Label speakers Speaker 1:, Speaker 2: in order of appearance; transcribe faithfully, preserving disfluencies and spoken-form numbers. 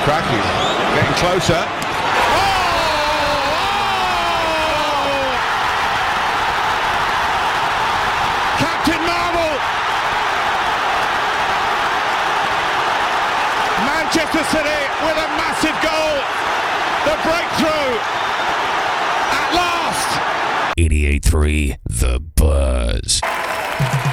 Speaker 1: Cracking. Getting closer. Oh! Captain Marvel! Manchester City with a massive goal. The breakthrough at last.
Speaker 2: eighty-eight point three The Buzz.